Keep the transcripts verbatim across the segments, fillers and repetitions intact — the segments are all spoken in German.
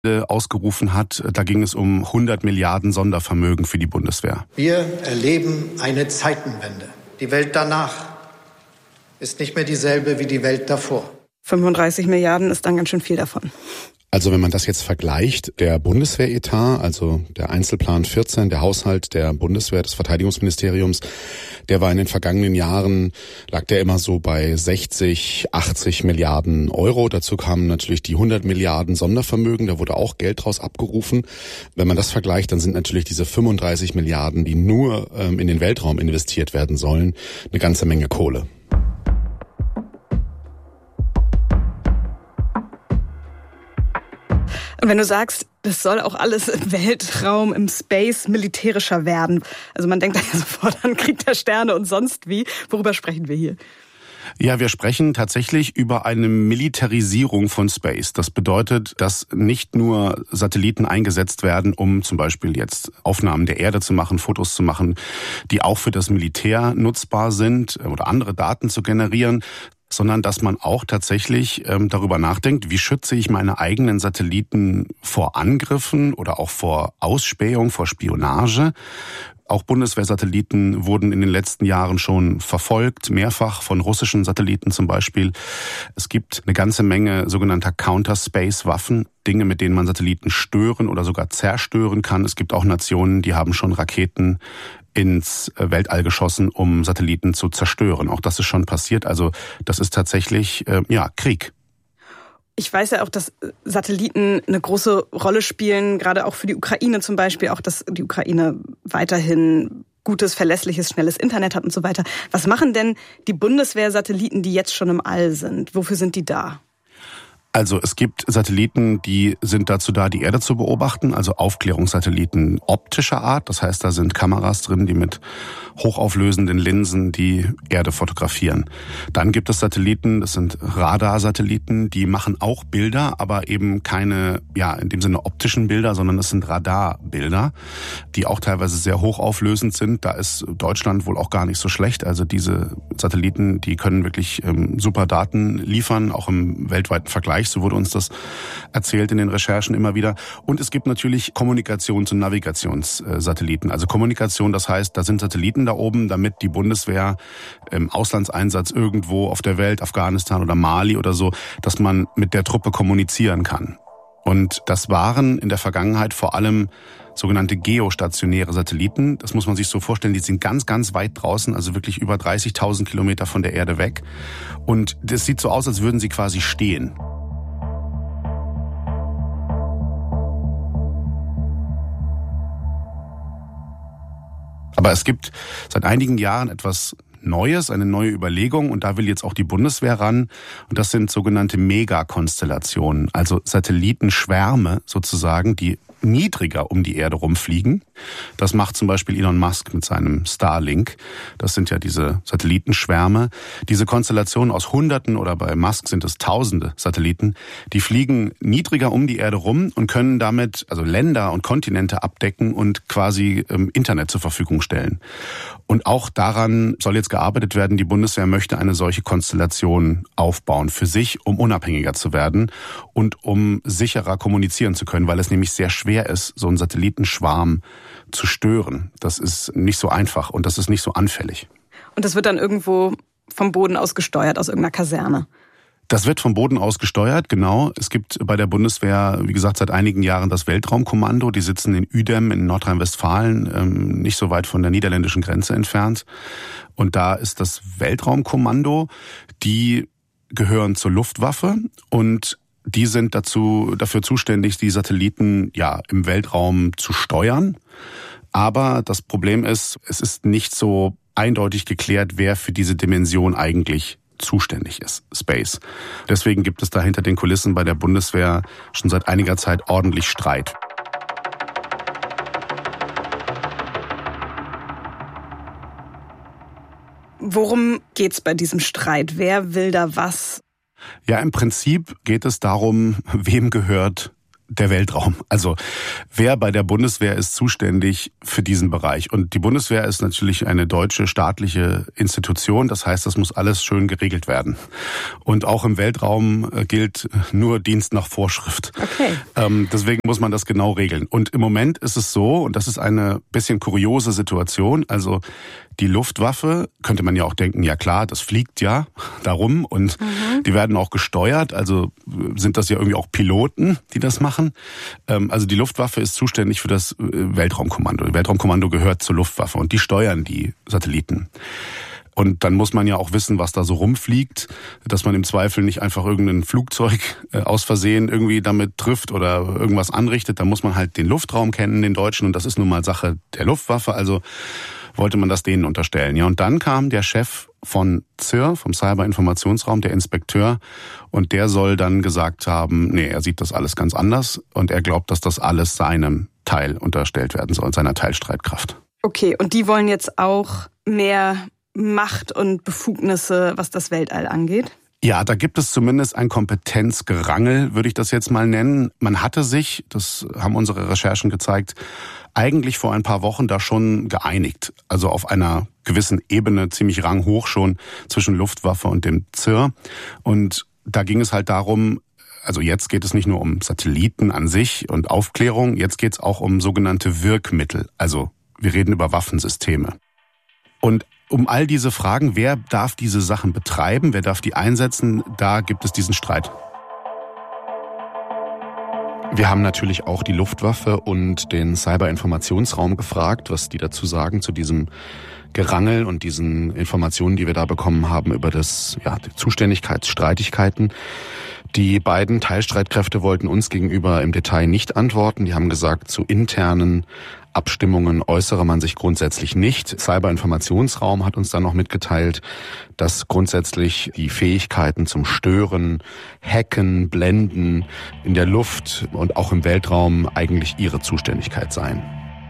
ausgerufen hat. Da ging es um hundert Milliarden Sondervermögen für die Bundeswehr. Wir erleben eine Zeitenwende. Die Welt danach ist nicht mehr dieselbe wie die Welt davor. fünfunddreißig Milliarden ist dann ganz schön viel davon. Also wenn man das jetzt vergleicht, der Bundeswehretat, also der Einzelplan vierzehn, der Haushalt der Bundeswehr, des Verteidigungsministeriums, der war in den vergangenen Jahren, lag der immer so bei sechzig, achtzig Milliarden Euro. Dazu kamen natürlich die hundert Milliarden Sondervermögen, da wurde auch Geld draus abgerufen. Wenn man das vergleicht, dann sind natürlich diese fünfunddreißig Milliarden, die nur ähm, in den Weltraum investiert werden sollen, eine ganze Menge Kohle. Und wenn du sagst, das soll auch alles im Weltraum, im Space militärischer werden. Also man denkt da ja sofort an Krieg der Sterne und sonst wie. Worüber sprechen wir hier? Ja, wir sprechen tatsächlich über eine Militarisierung von Space. Das bedeutet, dass nicht nur Satelliten eingesetzt werden, um zum Beispiel jetzt Aufnahmen der Erde zu machen, Fotos zu machen, die auch für das Militär nutzbar sind oder andere Daten zu generieren, sondern dass man auch tatsächlich ähm, darüber nachdenkt, wie schütze ich meine eigenen Satelliten vor Angriffen oder auch vor Ausspähung, vor Spionage. Auch Bundeswehrsatelliten wurden in den letzten Jahren schon verfolgt, mehrfach von russischen Satelliten zum Beispiel. Es gibt eine ganze Menge sogenannter Counter-Space-Waffen, Dinge, mit denen man Satelliten stören oder sogar zerstören kann. Es gibt auch Nationen, die haben schon Raketen ins Weltall geschossen, um Satelliten zu zerstören. Auch das ist schon passiert. Also das ist tatsächlich äh, ja Krieg. Ich weiß ja auch, dass Satelliten eine große Rolle spielen, gerade auch für die Ukraine zum Beispiel, auch dass die Ukraine weiterhin gutes, verlässliches, schnelles Internet hat und so weiter. Was machen denn die Bundeswehr-Satelliten, die jetzt schon im All sind? Wofür sind die da? Also es gibt Satelliten, die sind dazu da, die Erde zu beobachten, also Aufklärungssatelliten optischer Art. Das heißt, da sind Kameras drin, die mit hochauflösenden Linsen die Erde fotografieren. Dann gibt es Satelliten, das sind Radarsatelliten, die machen auch Bilder, aber eben keine, ja, in dem Sinne optischen Bilder, sondern es sind Radarbilder, die auch teilweise sehr hochauflösend sind. Da ist Deutschland wohl auch gar nicht so schlecht. Also diese Satelliten, die können wirklich ähm, super Daten liefern, auch im weltweiten Vergleich. So wurde uns das erzählt in den Recherchen immer wieder. Und es gibt natürlich Kommunikations- und Navigationssatelliten. Also Kommunikation, das heißt, da sind Satelliten da oben, damit die Bundeswehr im Auslandseinsatz irgendwo auf der Welt, Afghanistan oder Mali oder so, dass man mit der Truppe kommunizieren kann. Und das waren in der Vergangenheit vor allem sogenannte geostationäre Satelliten. Das muss man sich so vorstellen, die sind ganz, ganz weit draußen, also wirklich über dreißigtausend Kilometer von der Erde weg. Und das sieht so aus, als würden sie quasi stehen. Aber es gibt seit einigen Jahren etwas Neues, eine neue Überlegung, und da will jetzt auch die Bundeswehr ran. Und das sind sogenannte Megakonstellationen, also Satellitenschwärme sozusagen, die niedriger um die Erde rumfliegen. Das macht zum Beispiel Elon Musk mit seinem Starlink. Das sind ja diese Satellitenschwärme. Diese Konstellationen aus Hunderten oder bei Musk sind es Tausende Satelliten, die fliegen niedriger um die Erde rum und können damit also Länder und Kontinente abdecken und quasi ähm, Internet zur Verfügung stellen. Und auch daran soll jetzt gearbeitet werden. Die Bundeswehr möchte eine solche Konstellation aufbauen für sich, um unabhängiger zu werden und um sicherer kommunizieren zu können, weil es nämlich sehr schwer ist, so einen Satellitenschwarm zu stören. Das ist nicht so einfach und das ist nicht so anfällig. Und das wird dann irgendwo vom Boden aus gesteuert, aus irgendeiner Kaserne? Das wird vom Boden aus gesteuert, genau. Es gibt bei der Bundeswehr, wie gesagt, seit einigen Jahren das Weltraumkommando. Die sitzen in Uedem in Nordrhein-Westfalen, nicht so weit von der niederländischen Grenze entfernt. Und da ist das Weltraumkommando. Die gehören zur Luftwaffe und die sind dazu, dafür zuständig, die Satelliten ja im Weltraum zu steuern. Aber das Problem ist, es ist nicht so eindeutig geklärt, wer für diese Dimension eigentlich zuständig ist, Space. Deswegen gibt es da hinter den Kulissen bei der Bundeswehr schon seit einiger Zeit ordentlich Streit. Worum geht's bei diesem Streit? Wer will da was? Ja, im Prinzip geht es darum, wem gehört der Weltraum. Also wer bei der Bundeswehr ist zuständig für diesen Bereich? Und die Bundeswehr ist natürlich eine deutsche staatliche Institution. Das heißt, das muss alles schön geregelt werden. Und auch im Weltraum gilt nur Dienst nach Vorschrift. Okay. Ähm, deswegen muss man das genau regeln. Und im Moment ist es so, und das ist eine bisschen kuriose Situation, also die Luftwaffe, könnte man ja auch denken, ja klar, das fliegt ja darum und mhm. die werden auch gesteuert, also sind das ja irgendwie auch Piloten, die das machen. Also die Luftwaffe ist zuständig für das Weltraumkommando. Das Weltraumkommando gehört zur Luftwaffe und die steuern die Satelliten. Und dann muss man ja auch wissen, was da so rumfliegt, dass man im Zweifel nicht einfach irgendein Flugzeug aus Versehen irgendwie damit trifft oder irgendwas anrichtet. Da muss man halt den Luftraum kennen, den deutschen, und das ist nun mal Sache der Luftwaffe, also wollte man das denen unterstellen. Ja, und dann kam der Chef von C I R, vom Cyberinformationsraum, der Inspekteur, und der soll dann gesagt haben, nee, er sieht das alles ganz anders und er glaubt, dass das alles seinem Teil unterstellt werden soll, seiner Teilstreitkraft. Okay, und die wollen jetzt auch mehr Macht und Befugnisse, was das Weltall angeht? Ja, da gibt es zumindest ein Kompetenzgerangel, würde ich das jetzt mal nennen. Man hatte sich, das haben unsere Recherchen gezeigt, eigentlich vor ein paar Wochen da schon geeinigt. Also auf einer gewissen Ebene, ziemlich ranghoch schon, zwischen Luftwaffe und dem C I R. Und da ging es halt darum, also jetzt geht es nicht nur um Satelliten an sich und Aufklärung, jetzt geht es auch um sogenannte Wirkmittel. Also wir reden über Waffensysteme. Und um all diese Fragen, wer darf diese Sachen betreiben, wer darf die einsetzen, da gibt es diesen Streit. Wir haben natürlich auch die Luftwaffe und den Cyberinformationsraum gefragt, was die dazu sagen zu diesem Gerangel und diesen Informationen, die wir da bekommen haben über das, ja, die Zuständigkeitsstreitigkeiten. Die beiden Teilstreitkräfte wollten uns gegenüber im Detail nicht antworten. Die haben gesagt, zu internen Abstimmungen äußere man sich grundsätzlich nicht. Cyberinformationsraum hat uns dann noch mitgeteilt, dass grundsätzlich die Fähigkeiten zum Stören, Hacken, Blenden in der Luft und auch im Weltraum eigentlich ihre Zuständigkeit seien.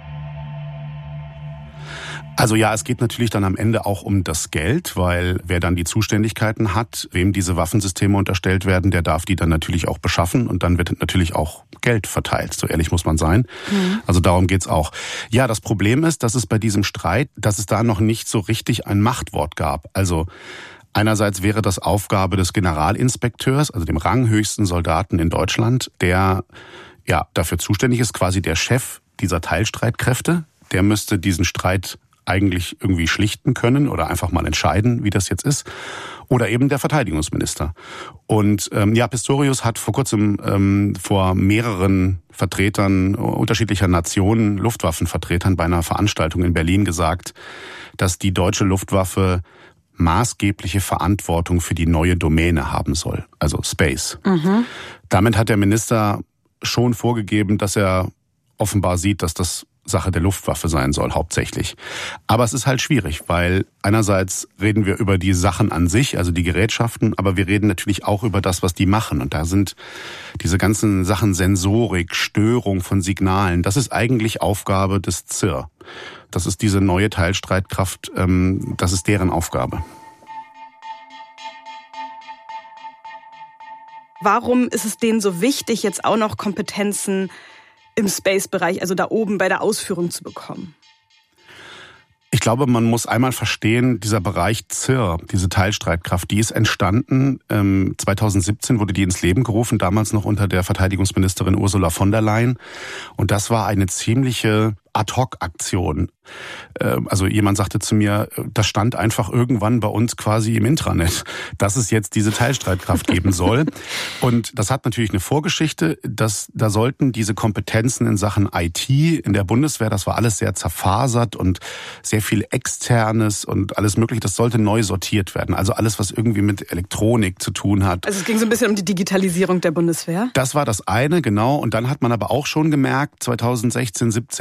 Also ja, es geht natürlich dann am Ende auch um das Geld, weil wer dann die Zuständigkeiten hat, wem diese Waffensysteme unterstellt werden, der darf die dann natürlich auch beschaffen und dann wird natürlich auch Geld verteilt. So ehrlich muss man sein. Mhm. Also darum geht's auch. Ja, das Problem ist, dass es bei diesem Streit, dass es da noch nicht so richtig ein Machtwort gab. Also einerseits wäre das Aufgabe des Generalinspekteurs, also dem ranghöchsten Soldaten in Deutschland, der ja dafür zuständig ist, quasi der Chef dieser Teilstreitkräfte. Der müsste diesen Streit eigentlich irgendwie schlichten können oder einfach mal entscheiden, wie das jetzt ist. Oder eben der Verteidigungsminister. Und ähm, ja, Pistorius hat vor kurzem ähm, vor mehreren Vertretern unterschiedlicher Nationen, Luftwaffenvertretern bei einer Veranstaltung in Berlin gesagt, dass die deutsche Luftwaffe maßgebliche Verantwortung für die neue Domäne haben soll, also Space. Mhm. Damit hat der Minister schon vorgegeben, dass er offenbar sieht, dass das Sache der Luftwaffe sein soll, hauptsächlich. Aber es ist halt schwierig, weil einerseits reden wir über die Sachen an sich, also die Gerätschaften, aber wir reden natürlich auch über das, was die machen. Und da sind diese ganzen Sachen Sensorik, Störung von Signalen, das ist eigentlich Aufgabe des C I R. Das ist diese neue Teilstreitkraft, das ist deren Aufgabe. Warum ist es denen so wichtig, jetzt auch noch Kompetenzen im Space-Bereich, also da oben bei der Ausführung zu bekommen? Ich glaube, man muss einmal verstehen, dieser Bereich C I R, diese Teilstreitkraft, die ist entstanden. Ähm, zweitausendsiebzehn wurde die ins Leben gerufen, damals noch unter der Verteidigungsministerin Ursula von der Leyen. Und das war eine ziemliche Ad-hoc-Aktion. Also jemand sagte zu mir, das stand einfach irgendwann bei uns quasi im Intranet, dass es jetzt diese Teilstreitkraft geben soll. Und das hat natürlich eine Vorgeschichte, dass da sollten diese Kompetenzen in Sachen I T in der Bundeswehr, das war alles sehr zerfasert und sehr viel Externes und alles Mögliche, das sollte neu sortiert werden. Also alles, was irgendwie mit Elektronik zu tun hat. Also es ging so ein bisschen um die Digitalisierung der Bundeswehr? Das war das eine, genau. Und dann hat man aber auch schon gemerkt, zweitausendsechzehn, siebzehn, ja,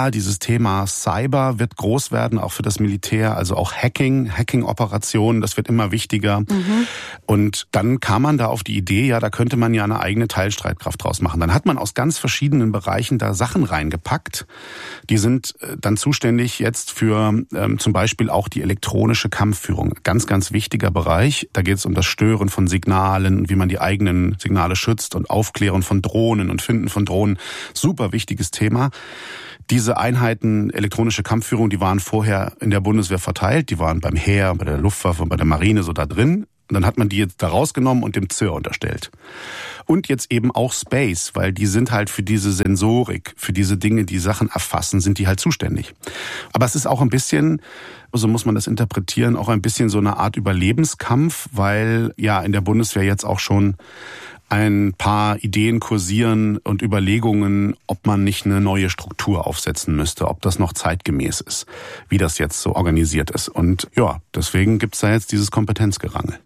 ja, dieses Thema Cyber wird groß werden, auch für das Militär, also auch Hacking, Hacking-Operationen, das wird immer wichtiger. Mhm. Und dann kam man da auf die Idee, ja, da könnte man ja eine eigene Teilstreitkraft draus machen. Dann hat man aus ganz verschiedenen Bereichen da Sachen reingepackt. Die sind dann zuständig jetzt für ähm, zum Beispiel auch die elektronische Kampfführung. Ganz, ganz wichtiger Bereich. Da geht es um das Stören von Signalen, wie man die eigenen Signale schützt und Aufklären von Drohnen und Finden von Drohnen. Super wichtiges Thema. Diese Einheiten elektronische Kampfführung, die waren vorher in der Bundeswehr verteilt. Die waren beim Heer, bei der Luftwaffe und bei der Marine so da drin. Und dann hat man die jetzt da rausgenommen und dem Z I R unterstellt. Und jetzt eben auch Space, weil die sind halt für diese Sensorik, für diese Dinge, die Sachen erfassen, sind die halt zuständig. Aber es ist auch ein bisschen, so muss man das interpretieren, auch ein bisschen so eine Art Überlebenskampf, weil ja in der Bundeswehr jetzt auch schon ein paar Ideen kursieren und Überlegungen, ob man nicht eine neue Struktur aufsetzen müsste, ob das noch zeitgemäß ist, wie das jetzt so organisiert ist. Und ja, deswegen gibt's da jetzt dieses Kompetenzgerangel.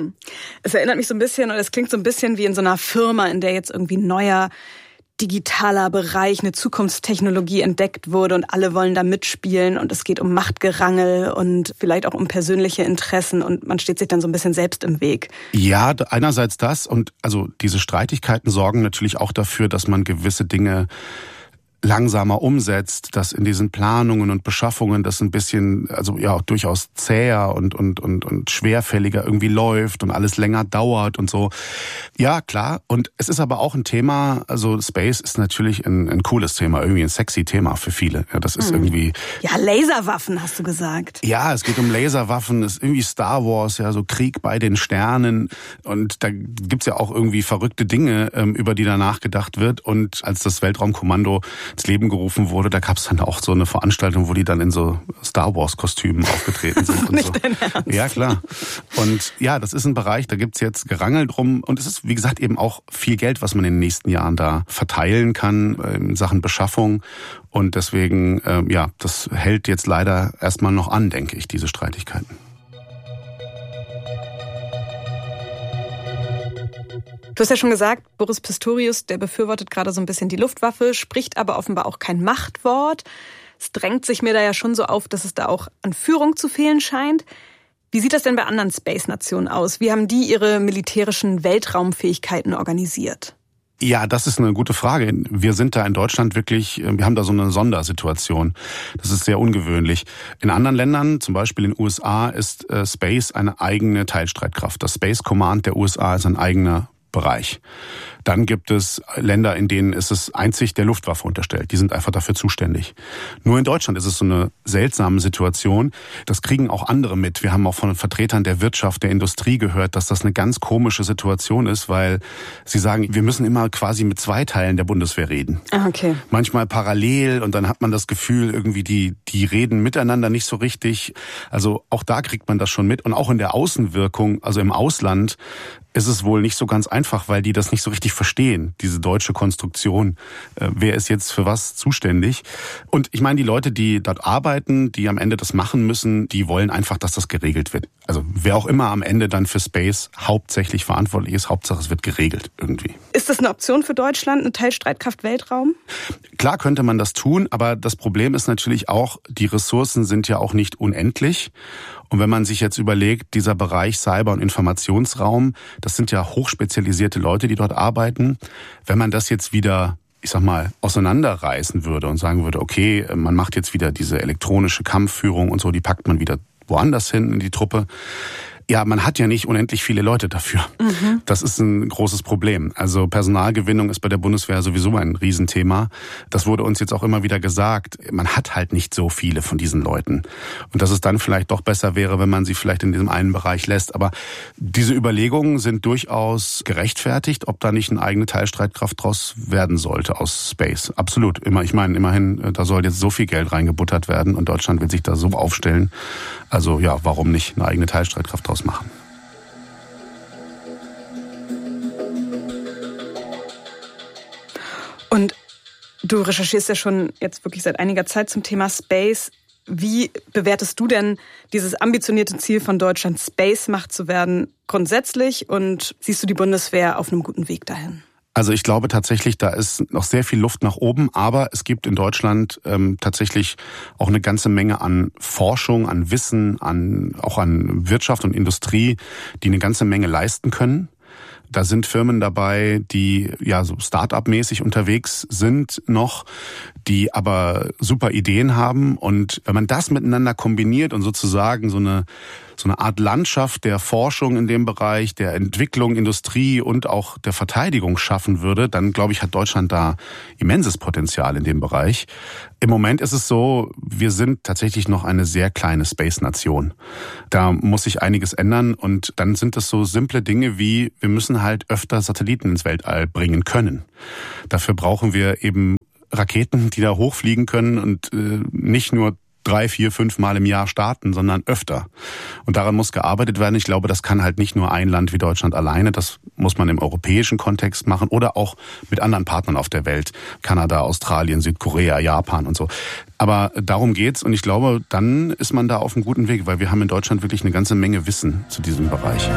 Es erinnert mich so ein bisschen, oder es klingt so ein bisschen wie in so einer Firma, in der jetzt irgendwie ein neuer digitaler Bereich, eine Zukunftstechnologie entdeckt wurde und alle wollen da mitspielen und es geht um Machtgerangel und vielleicht auch um persönliche Interessen und man steht sich dann so ein bisschen selbst im Weg. Ja, einerseits das und also diese Streitigkeiten sorgen natürlich auch dafür, dass man gewisse Dinge langsamer umsetzt, dass in diesen Planungen und Beschaffungen das ein bisschen, also ja, durchaus zäher und, und, und, und schwerfälliger irgendwie läuft und alles länger dauert und so. Ja, klar. Und es ist aber auch ein Thema, also Space ist natürlich ein, ein cooles Thema, irgendwie ein sexy Thema für viele. Ja, das ist hm. irgendwie... Ja, Laserwaffen hast du gesagt. Ja, es geht um Laserwaffen, es ist irgendwie Star Wars, ja, so Krieg bei den Sternen. Und da gibt's ja auch irgendwie verrückte Dinge, über die da nachgedacht wird. Und als das Weltraumkommando ins Leben gerufen wurde, da gab es dann auch so eine Veranstaltung, wo die dann in so Star Wars Kostümen aufgetreten sind. Und Nicht so. dein Ernst? Ja, klar. Und ja, das ist ein Bereich, da gibt's jetzt Gerangel drum und es ist, wie gesagt, eben auch viel Geld, was man in den nächsten Jahren da verteilen kann in Sachen Beschaffung und deswegen, äh, ja, das hält jetzt leider erstmal noch an, denke ich, diese Streitigkeiten. Du hast ja schon gesagt, Boris Pistorius, der befürwortet gerade so ein bisschen die Luftwaffe, spricht aber offenbar auch kein Machtwort. Es drängt sich mir da ja schon so auf, dass es da auch an Führung zu fehlen scheint. Wie sieht das denn bei anderen Space-Nationen aus? Wie haben die ihre militärischen Weltraumfähigkeiten organisiert? Ja, das ist eine gute Frage. Wir sind da in Deutschland wirklich, wir haben da so eine Sondersituation. Das ist sehr ungewöhnlich. In anderen Ländern, zum Beispiel in den U S A, ist Space eine eigene Teilstreitkraft. Das Space Command der U S A ist ein eigener Bereich. Dann gibt es Länder, in denen ist es einzig der Luftwaffe unterstellt. Die sind einfach dafür zuständig. Nur in Deutschland ist es so eine seltsame Situation. Das kriegen auch andere mit. Wir haben auch von Vertretern der Wirtschaft, der Industrie gehört, dass das eine ganz komische Situation ist, weil sie sagen, wir müssen immer quasi mit zwei Teilen der Bundeswehr reden. Ah, okay. Manchmal parallel und dann hat man das Gefühl, irgendwie die, die reden miteinander nicht so richtig. Also auch da kriegt man das schon mit. Und auch in der Außenwirkung, also im Ausland, ist es wohl nicht so ganz einfach, weil die das nicht so richtig verstehen, diese deutsche Konstruktion. Äh, wer ist jetzt für was zuständig? Und ich meine, die Leute, die dort arbeiten, die am Ende das machen müssen, die wollen einfach, dass das geregelt wird. Also wer auch immer am Ende dann für Space hauptsächlich verantwortlich ist, Hauptsache es wird geregelt irgendwie. Ist das eine Option für Deutschland, eine Teilstreitkraft Weltraum? Klar könnte man das tun, aber das Problem ist natürlich auch, die Ressourcen sind ja auch nicht unendlich. Und wenn man sich jetzt überlegt, dieser Bereich Cyber- und Informationsraum, das sind ja hochspezialisierte Leute, die dort arbeiten. Wenn man das jetzt wieder, ich sag mal, auseinanderreißen würde und sagen würde, okay, man macht jetzt wieder diese elektronische Kampfführung und so, die packt man wieder woanders hin in die Truppe. Ja, man hat ja nicht unendlich viele Leute dafür. Mhm. Das ist ein großes Problem. Also Personalgewinnung ist bei der Bundeswehr sowieso ein Riesenthema. Das wurde uns jetzt auch immer wieder gesagt. Man hat halt nicht so viele von diesen Leuten. Und dass es dann vielleicht doch besser wäre, wenn man sie vielleicht in diesem einen Bereich lässt. Aber diese Überlegungen sind durchaus gerechtfertigt, ob da nicht eine eigene Teilstreitkraft draus werden sollte aus Space. Absolut. Immer, ich meine, immerhin, da soll jetzt so viel Geld reingebuttert werden und Deutschland will sich da so aufstellen. Also ja, warum nicht eine eigene Teilstreitkraft draus machen? Und du recherchierst ja schon jetzt wirklich seit einiger Zeit zum Thema Space. Wie bewertest du denn dieses ambitionierte Ziel von Deutschland, Space-Macht zu werden, grundsätzlich? Und siehst du die Bundeswehr auf einem guten Weg dahin? Also ich glaube tatsächlich, da ist noch sehr viel Luft nach oben, aber es gibt in Deutschland ähm, tatsächlich auch eine ganze Menge an Forschung, an Wissen, an auch an Wirtschaft und Industrie, die eine ganze Menge leisten können. Da sind Firmen dabei, die ja so Start-up-mäßig unterwegs sind noch, die aber super Ideen haben. Und wenn man das miteinander kombiniert und sozusagen so eine so eine Art Landschaft der Forschung in dem Bereich, der Entwicklung, Industrie und auch der Verteidigung schaffen würde, dann glaube ich, hat Deutschland da immenses Potenzial in dem Bereich. Im Moment ist es so, wir sind tatsächlich noch eine sehr kleine Space-Nation. Da muss sich einiges ändern und dann sind es so simple Dinge wie, wir müssen halt öfter Satelliten ins Weltall bringen können. Dafür brauchen wir eben Raketen, die da hochfliegen können und äh, nicht nur drei, vier, fünf Mal im Jahr starten, sondern öfter. Und daran muss gearbeitet werden. Ich glaube, das kann halt nicht nur ein Land wie Deutschland alleine. Das muss man im europäischen Kontext machen oder auch mit anderen Partnern auf der Welt. Kanada, Australien, Südkorea, Japan und so. Aber darum geht's und ich glaube, dann ist man da auf einem guten Weg, weil wir haben in Deutschland wirklich eine ganze Menge Wissen zu diesem Bereich.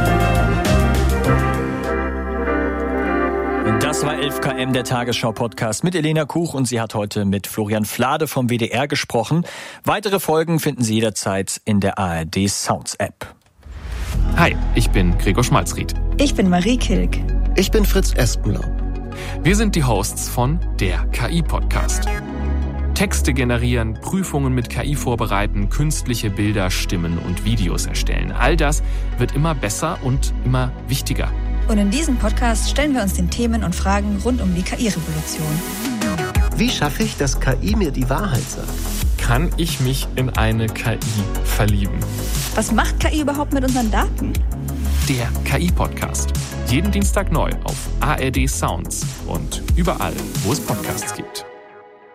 Das war elf Kilometer, der Tagesschau-Podcast mit Elena Kuch und sie hat heute mit Florian Flade vom W D R gesprochen. Weitere Folgen finden Sie jederzeit in der A R D Sounds App. Hi, ich bin Gregor Schmalzried. Ich bin Marie Kilk. Ich bin Fritz Espenlaub. Wir sind die Hosts von der K I-Podcast. Texte generieren, Prüfungen mit K I vorbereiten, künstliche Bilder, Stimmen und Videos erstellen. All das wird immer besser und immer wichtiger. Und in diesem Podcast stellen wir uns den Themen und Fragen rund um die K I-Revolution. Wie schaffe ich, dass K I mir die Wahrheit sagt? Kann ich mich in eine K I verlieben? Was macht K I überhaupt mit unseren Daten? Der K I-Podcast. Jeden Dienstag neu auf A R D Sounds und überall, wo es Podcasts gibt.